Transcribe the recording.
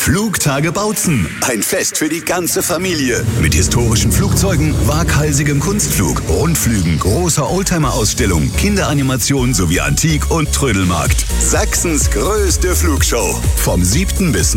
Flugtage Bautzen. Ein Fest für die ganze Familie. Mit historischen Flugzeugen, waghalsigem Kunstflug, Rundflügen, großer Oldtimer-Ausstellung, Kinderanimation sowie Antik- und Trödelmarkt. Sachsens größte Flugshow. Vom 7. bis